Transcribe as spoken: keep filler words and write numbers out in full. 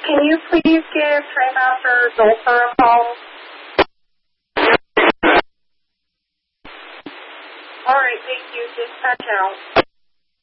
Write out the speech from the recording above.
Can you please give Trainmaster Zolfer a call? All right, thank you. Dispatch out.